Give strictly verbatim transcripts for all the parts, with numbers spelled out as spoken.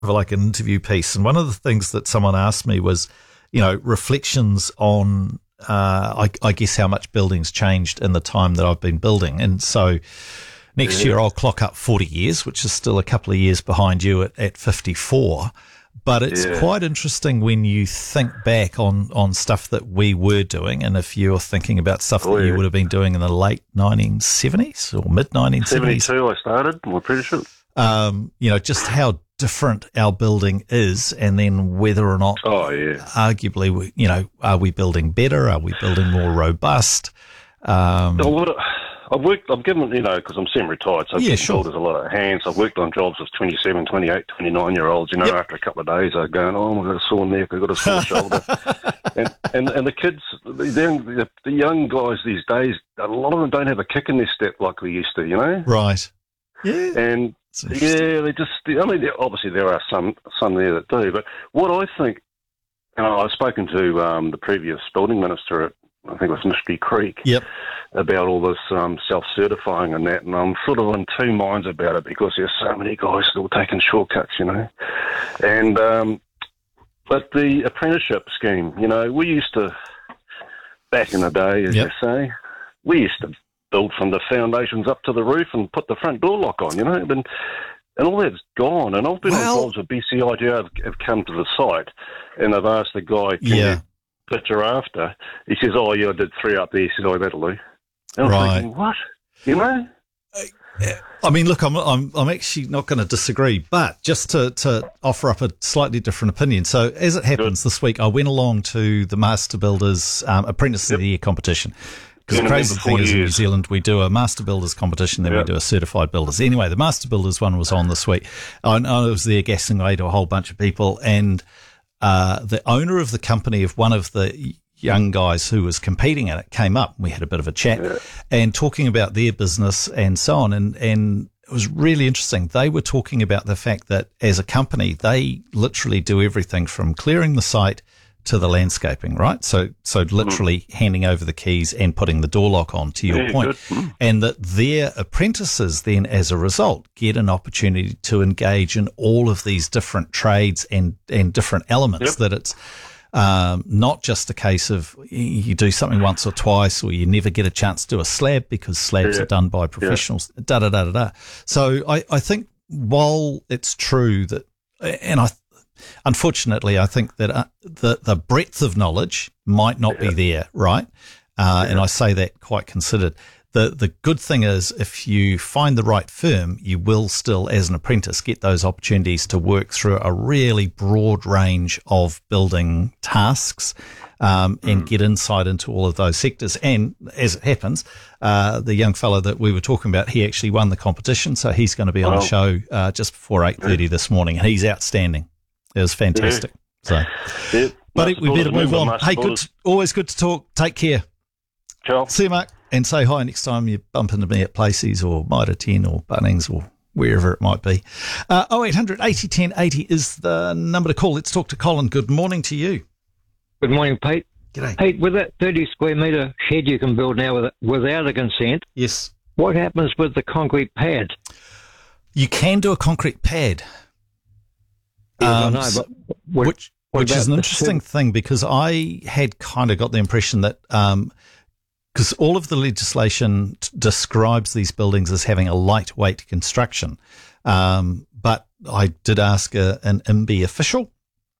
of like an interview piece. And one of the things that someone asked me was, you know, reflections on, uh, I, I guess how much building's changed in the time that I've been building. And so next Yeah. year I'll clock up forty years, which is still a couple of years behind you at, at fifty-four. But it's Yeah. quite interesting when you think back on, on stuff that we were doing. And if you're thinking about stuff Oh, that you yeah. would have been doing in the late nineteen seventies or mid nineteen seventies, seventy-two I started my apprenticeship. um, you know, just how different our building is, and then whether or not, Oh, yeah. arguably, we, you know, are we building better? Are we building more robust? Um, Oh, what, I've worked, I've given, you know, because I'm semi-retired, so I've Yeah, given sure. builders a lot of hands. I've worked on jobs with twenty-seven, twenty-eight, twenty-nine-year-olds, you know, Yep. after a couple of days, they're going, oh, I've got a sore neck, I've got a sore shoulder. And, and and the kids, the, the, the young guys these days, a lot of them don't have a kick in their step like we used to, you know? right. Yeah. And It's interesting. yeah, they just, I mean, there- obviously there are some, some there that do, but what I think, and I've spoken to um, the previous building minister at, I think it was Mystery Creek, Yep. about all this um, self-certifying and that, and I'm sort of in two minds about it because there's so many guys still taking shortcuts, you know. And um, but the apprenticeship scheme, you know, we used to, back in the day, as Yep. you say, we used to build from the foundations up to the roof and put the front door lock on, you know, and, and all that's gone. And I've been Well- on jobs with B C I G have, have come to the site and they've asked the guy, can Yeah. you picture after? He says, oh, yeah, I did three up there. He says, oh, that'll do. And I'm Right. thinking, what? You know? I mean, look, I'm I'm I'm actually not going to disagree, but just to, to offer up a slightly different opinion. So, as it happens, this week I went along to the Master Builders um, Apprentice of the Year competition. Because the Been a crazy member thing forty is, in New years. Zealand, we do a Master Builders competition, then we Yeah. do a Certified Builders. Anyway, the Master Builders one was on this week. I, I was there gassing away to a whole bunch of people, and uh, the owner of the company of one of the young guys who was competing in it came up. We had a bit of a chat and talking about their business and so on. And, and it was really interesting. They were talking about the fact that as a company, they literally do everything from clearing the site to the landscaping, right? So, so literally handing over the keys and putting the door lock on, to your Yeah, point. good. Mm. And that their apprentices then, as a result, get an opportunity to engage in all of these different trades and, and different elements. Yep. That it's um, not just a case of you do something once or twice, or you never get a chance to do a slab because slabs Yeah. are done by professionals, da, da, da, da, da. So I, I think while it's true that, and I, unfortunately, I think that uh, the, the breadth of knowledge might not be there, right? Uh, And I say that quite considered. The the good thing is, if you find the right firm, you will still, as an apprentice, get those opportunities to work through a really broad range of building tasks um, and get insight into all of those sectors. And as it happens, uh, the young fellow that we were talking about, he actually won the competition, so he's going to be on the Wow. show uh, just before eight thirty this morning, and he's outstanding. It was fantastic. So, Yeah. buddy, Master we better Builders move member, on. Master Hey, good, Builders. to, always good to talk. Take care. Ciao. See you, Mark, and say hi next time you bump into me at Placey's or Mitre ten or Bunnings or wherever it might be. Uh, oh eight hundred eighty ten eighty is the number to call. Let's talk to Colin. Good morning to you. Good morning, Pete. G'day. Pete, with that thirty square metre shed you can build now with, without a consent, Yes. what happens with the concrete pad? You can do a concrete pad. Yes, Um, I know, so- but what, which what which is about an the interesting thing, because I had kind of got the impression that because all of the legislation t- describes these buildings as having a lightweight construction, um, but I did ask a, an I M B official,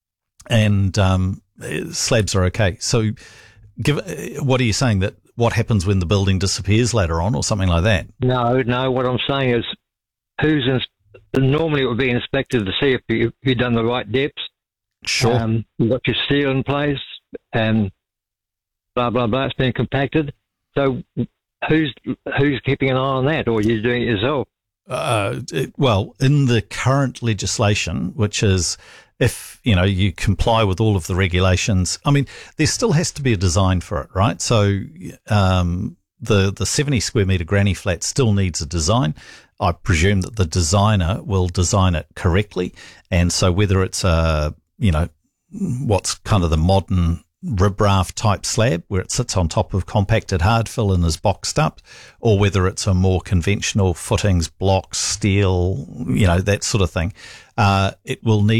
and um, eh, slabs are okay. So, give eh, what are you saying, that what happens when the building disappears later on, or something like that? No, no, what I'm saying is who's ins- normally it would be inspected to see if you, if you've done the right depths. Sure. Um, you've got your steel in place and blah, blah, blah. It's been compacted. So who's who's keeping an eye on that, or are you doing it yourself? Uh, it- well, in the current legislation, which is if, you know, you comply with all of the regulations, I mean, there still has to be a design for it, right? So, um, the, the seventy square metre granny flat still needs a design. I presume that the designer will design it correctly. And so whether it's a, you know, what's kind of the modern riprap type slab where it sits on top of compacted hard fill and is boxed up, or whether it's a more conventional footings, blocks, steel, you know, that sort of thing. uh, it will need